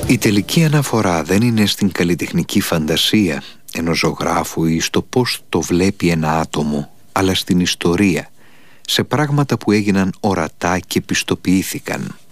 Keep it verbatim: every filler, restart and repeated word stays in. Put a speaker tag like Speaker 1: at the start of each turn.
Speaker 1: Η τελική αναφορά δεν είναι στην καλλιτεχνική φαντασία ενός ζωγράφου ή στο πώς το βλέπει ένα άτομο, αλλά στην ιστορία, σε πράγματα που έγιναν ορατά και πιστοποιήθηκαν.